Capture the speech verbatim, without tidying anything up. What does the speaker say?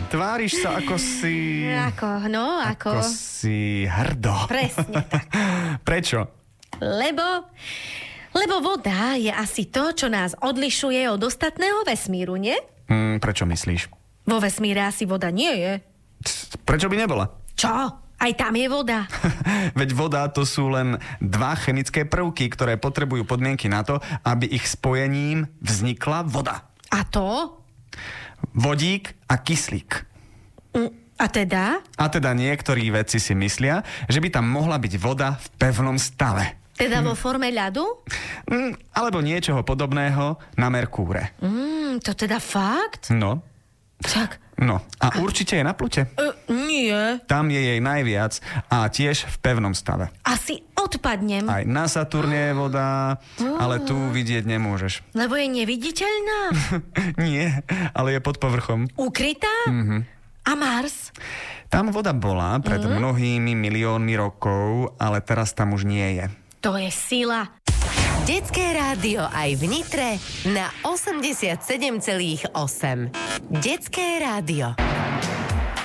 Tváriš sa ako si... Ako, no, ako... Ako si hrdo. Presne tak. Prečo? Lebo... Lebo voda je asi to, čo nás odlišuje od ostatného vesmíru, nie? Hmm, prečo myslíš? Vo vesmíre asi voda nie je. Prečo by nebola? Čo? Aj tam je voda. Veď voda to sú len dva chemické prvky, ktoré potrebujú podmienky na to, aby ich spojením vznikla voda. A to? Vodík a kyslík. A teda? A teda niektorí vedci si myslia, že by tam mohla byť voda v pevnom stave. Teda vo forme ľadu? Mm, alebo niečoho podobného na Merkúre. Mm, to teda fakt? No. Tak. No. A určite je na Plute. Uh, nie. Tam je jej najviac a tiež v pevnom stave. Asi odpadnem. Aj na Saturne je voda, uh. ale tu vidieť nemôžeš. Lebo je neviditeľná? Nie, ale je pod povrchom. Ukrytá? Mhm. A Mars? Tam voda bola pred mm. mnohými miliónmi rokov, ale teraz tam už nie je. To je sila. Detské rádio aj v Nitre na osemdesiatsedem celá osem. Detské rádio.